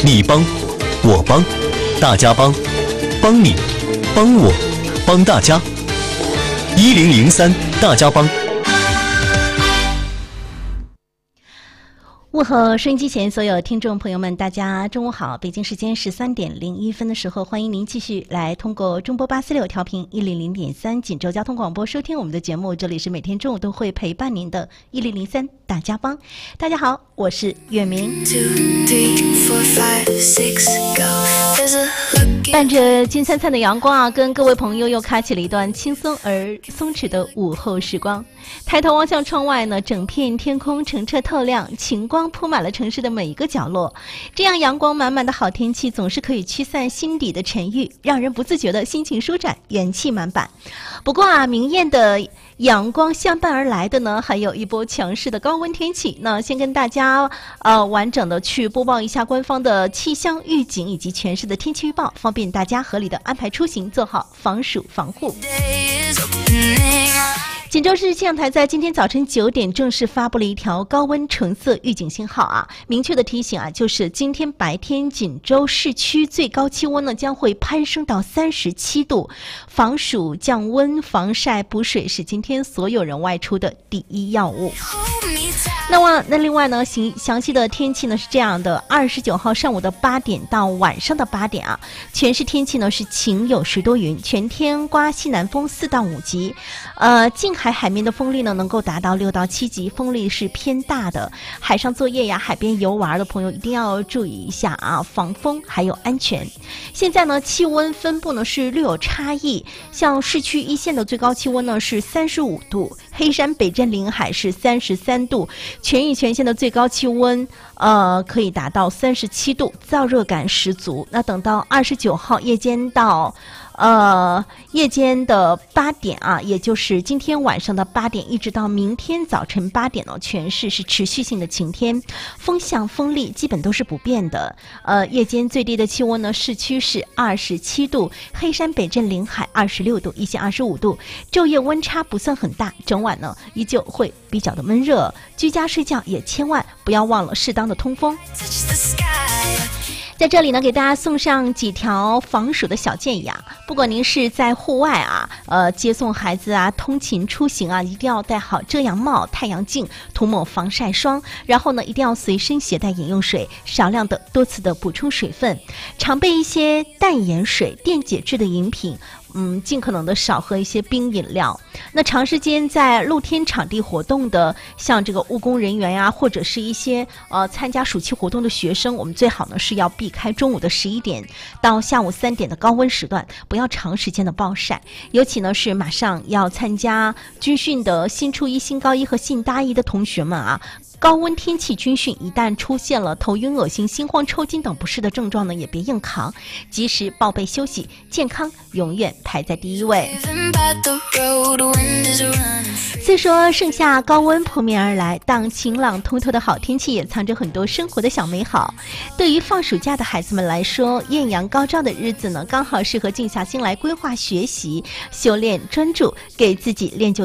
你帮，我帮，大家帮，帮你，帮我，帮大家。1003大家帮。 问候收音机前所有听众朋友们，大家中午好！北京时间13:01的时候，欢迎您继续来通过中波846调频100.3锦州交通广播收听我们的节目。这里是每天中午都会陪伴您的1003大家帮。大家好，我是月明。伴着金灿灿的阳光啊，跟各位朋友又开启了一段轻松而松弛的午后时光。抬头望向窗外呢，整片天空澄澈透亮，晴光铺满了城市的每一个角落。这样阳光满满的好天气，总是可以驱散心底的沉郁，让人不自觉的心情舒展，元气满满。不过啊，明艳的阳光相伴而来的呢，还有一波强势的高温天气。那先跟大家完整的去播报一下官方的气象预警以及全市的天气预报，方便大家合理的安排出行，做好防暑防护。锦州市气象台在今天早晨9点正式发布了一条高温橙色预警信号啊，明确的提醒啊，就是今天白天锦州市区最高气温呢将会攀升到37度，防暑降温、防晒补水是今天所有人外出的第一要务。那另外呢，详细的天气呢是这样的：29号上午的8点到晚上的8点啊，全市天气呢是晴有时多云，全天刮西南风4到5级，近海面的风力呢能够达到6到7级，风力是偏大的。海上作业呀、海边游玩的朋友一定要注意一下啊，防风还有安全。现在呢，气温分布呢是略有差异，像市区一线的最高气温呢是35度，黑山北镇临海是33度，全域全线的最高气温可以达到37度，燥热感十足。那等到29号夜间到夜间的8点啊，也就是今天晚上的8点，一直到明天早晨8点呢，全市是持续性的晴天，风向风力基本都是不变的。夜间最低的气温呢，市区是27度，黑山北镇临海26度，一线25度，昼夜温差不算很大，整晚呢依旧会比较的闷热，居家睡觉也千万不要忘了适当的通风。在这里呢，给大家送上几条防暑的小建议啊。不管您是在户外啊，接送孩子啊，通勤出行啊，一定要戴好遮阳帽、太阳镜，涂抹防晒霜。然后呢，一定要随身携带饮用水，少量的多次的补充水分，常备一些淡盐水、电解质的饮品。尽可能的少喝一些冰饮料。那长时间在露天场地活动的，像这个务工人员呀，或者是一些参加暑期活动的学生，我们最好呢是要避开中午的11点到下午3点的高温时段，不要长时间的暴晒。尤其呢是马上要参加军训的新初一、新高一和新大一的同学们啊。高温天气军训，一旦出现了头晕、恶心、心慌、抽筋等不适的症状呢，也别硬扛，及时报备休息，健康永远排在第一位。虽说盛夏高温扑面而来，但晴朗通透的好天气也藏着很多生活的小美好。对于放暑假的孩子们来说，艳阳高照的日子呢，刚好适合静下心来规划学习、修炼、专注，给自己练就